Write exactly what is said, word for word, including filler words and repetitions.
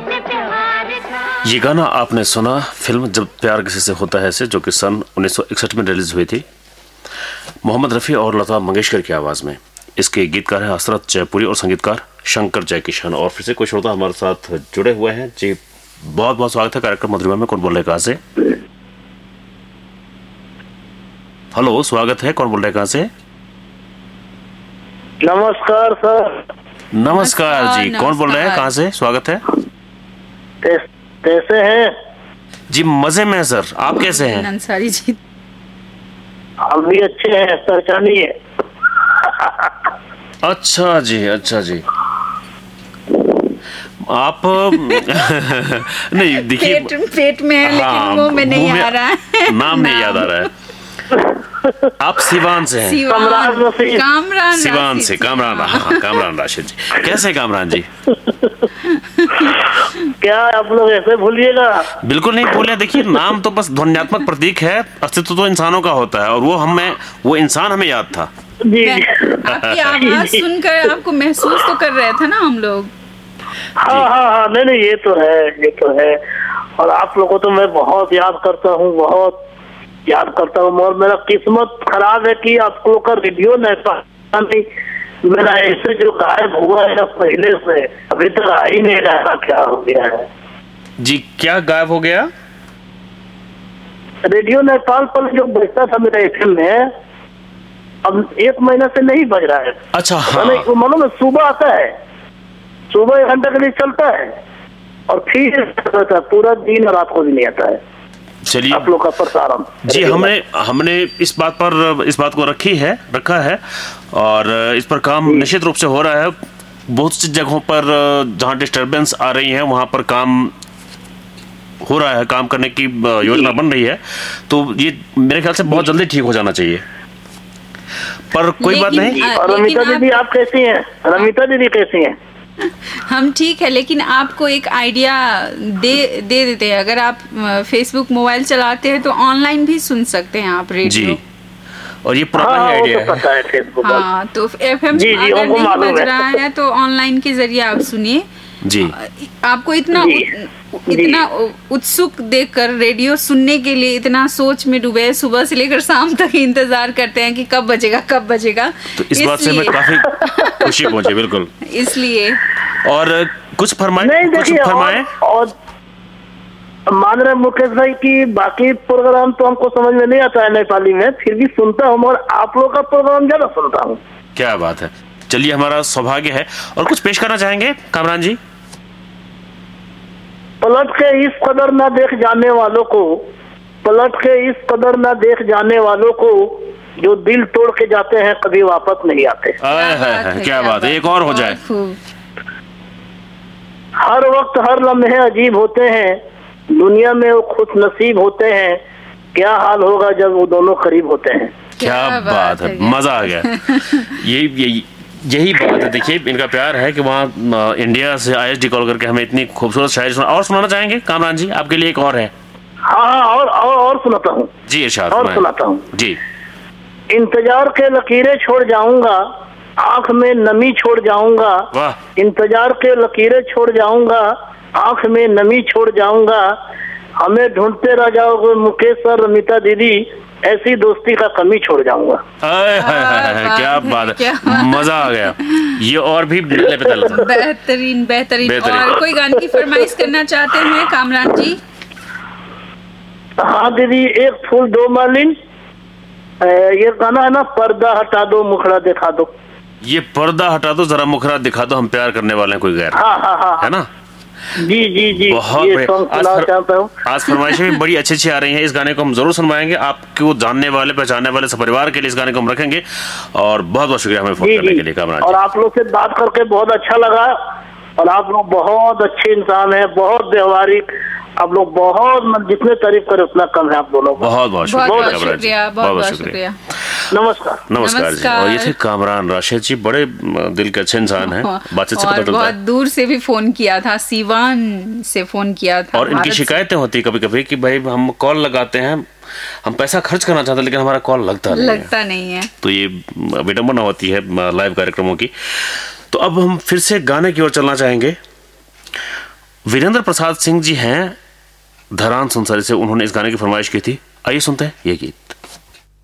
ये गाना आपने सुना फिल्म जब प्यार किसी से होता है से, जो कि सन उन्नीस सौ इकसठ में रिलीज हुई थी, मोहम्मद रफ़ी और लता मंगेशकर की आवाज़ में। इसके गीतकार हैं हसरत जयपुरी और संगीतकार शंकर जयकिशन। और फिर से कोई श्रोता हमारे साथ जुड़े हुए हैं जी। बहुत बहुत स्वागत है कार्यक्रम मधुरिमा में। कौन बोल रहे हैं, कहाँ से? हेलो, स्वागत है। कौन बोल रहे हैं, कहाँ से? नमस्कार सर। नमस्कार जी, कौन बोल रहे हैं, कहाँ से? स्वागत है। कैसे हैं जी? मजे में है सर, आप कैसे हैं? अंसारी जी, हम भी अच्छे हैं, पहचानिए। अच्छा जी, अच्छा जी। आप नहीं देखिए, पेट, पेट में है लेकिन मुंह में नहीं आ रहा है, नाम नहीं याद आ रहा है। आप सिवान से हैं? कामरान सिवान से कामरान। हाँ, कामरान राशिद जी। कैसे कामरान जी? क्या आप लोग ऐसे भूलिएगा? बिल्कुल नहीं भूले। देखिए, नाम तो बस ध्वन्यात्मक प्रतीक है, अस्तित्व तो इंसानों का होता है, और वो हमें, वो इंसान हमें याद था जी। आपकी आवाज सुनकर आपको महसूस तो कर रहे थे ना हम लोग। हाँ हाँ हाँ, नहीं नहीं, ये तो है, ये तो है। और आप लोगों को तो मैं बहुत याद करता हूँ, बहुत याद करता हूँ। और मेरा किस्मत खराब है कि आप लोग का रेडियो नहीं, मेरा ऐसे जो गायब हुआ है पहले से अभी तक आ ही नहीं रहा। क्या हो गया है जी? क्या गायब हो गया? रेडियो नेपाल पर जो बजता था मेरा एफएम में, अब एक महीना से नहीं बज रहा है। अच्छा हाँ। मानो में सुबह आता है, सुबह एक घंटे के लिए चलता है और फिर पूरा दिन रात को भी नहीं आता है। चलिए, आप लोग का प्रसारण जी हमने हमने इस बात पर इस बात को रखी है रखा है और इस पर काम निश्चित रूप से हो रहा है। बहुत सी जगहों पर जहां डिस्टरबेंस आ रही है वहां पर काम हो रहा है, काम करने की योजना बन रही है। तो ये मेरे ख्याल से बहुत जल्दी ठीक हो जाना चाहिए, पर कोई बात नहीं। रमिता दीदी आप कैसी हैं? रमिता दीदी कैसी हैं? हम ठीक है, लेकिन आपको एक आइडिया दे दे देते हैं। अगर आप फेसबुक मोबाइल चलाते हैं तो ऑनलाइन भी सुन सकते हैं आप रेडियो जी। और ये पुराना हाँ, आइडिया तो पता है फेसबुक। हाँ, तो एफएम अगर नहीं बज रहा है तो ऑनलाइन के जरिए आप सुनिए जी। आपको इतना जी, उ, इतना उत्सुक देखकर रेडियो सुनने के लिए इतना सोच में डूबे, सुबह से लेकर शाम तक इंतजार करते हैं कि कब बजेगा कब बजेगा। तो इस बात से मैं काफी खुशी पहुंची। बिल्कुल, इसलिए। और कुछ फरमाए, नहीं कुछ फरमाए। और, और मान रहे मुकेश भाई की बाकी प्रोग्राम तो हमको समझ में नहीं आता है नेपाली में, फिर भी सुनता हूँ और आप लोग का प्रोग्राम ज्यादा सुनता हूँ। क्या बात है। चलिए, हमारा सौभाग्य है। और कुछ पेश करना चाहेंगे कामरान जी? पलट के इस कदर न देख जाने वालों को, पलट के इस कदर न देख जाने वालों को, जो दिल तोड़ के जाते हैं कभी वापस नहीं आते। आए है, क्या बात है। एक और हो जाए। हर वक्त हर लम्हे अजीब होते हैं, दुनिया में वो खुश नसीब होते हैं, क्या हाल होगा जब वो दोनों करीब होते हैं। क्या बात है, मजा आ गया। ये यही यही बात है। देखिए, इनका प्यार है कि वहाँ इंडिया से आईएसडी कॉल करके हमें इतनी खूबसूरत शायरी सुना। और सुनाना चाहेंगे कामरान जी? आपके लिए एक और है। हाँ, और और, और सुनाता हूँ जी। इरशाद और सुनाता हूँ जी। इंतजार के लकीरें छोड़ जाऊंगा, आंख में नमी छोड़ जाऊंगा। वाह। इंतजार के लकीरें छोड़ जाऊंगा, आंख में नमी छोड़ जाऊंगा। हमें ढूंढते रह जाओगे मुकेश सर, रमिता दीदी, ऐसी दोस्ती का कमी छोड़ जाऊंगा। आए हाय हाय, क्या बात है, मजा आ गया। ये और भी बेहतरीन बेहतरीन। और कोई गाने की फरमाइश करना चाहते हैं कामरान जी? हाँ दीदी, एक फूल दो मालिन, ये गाना है ना, पर्दा हटा दो मुखड़ा दिखा दो। ये पर्दा हटा दो जरा मुखड़ा दिखा दो, हम प्यार करने वाले हैं कोई गैर। हाँ हाँ हाँ, है ना? जी जी जी, बहुत ये सॉन्ग सुनाना चाहता हूँ। आज फरमाइशें भी बड़ी अच्छी अच्छी आ रही हैं। इस गाने को हम जरूर सुनवाएंगे आपको, जानने वाले पहचानने वाले परिवार के लिए इस गाने को हम रखेंगे। और बहुत बहुत शुक्रिया हमें फोन करने के लिए कामरान जी। और आप लोग से बात करके बहुत अच्छा लगा, और आप लोग बहुत अच्छे इंसान हैं, बहुत व्यवहारिक। आप लोग बहुत, जितने तारीफ करे उतना कम है आप दोनों। बहुत बहुत शुक्रिया, बहुत बहुत शुक्रिया। नमस्कार नमस्कार जी। और ये थे कामरान राशिद जी, बड़े दिल के अच्छे इंसान हैं। बातचीत से पता चलता है। बहुत दूर से भी फोन किया था, सीवान से फोन किया था। और इनकी शिकायतें होती कभी कभी कि भाई हम कॉल लगाते हैं, हम पैसा खर्च करना चाहते हैं लेकिन हमारा कॉल लगता नहीं लगता नहीं है। तो ये विडंबना होती है लाइव कार्यक्रमों की। तो अब हम फिर से गाने की ओर चलना चाहेंगे वीरेंद्र प्रसाद सिंह जी हैं धरान सुनसरी से, उन्होंने इस गाने की फरमाइश की थी। आइए सुनते हैं ये गीत।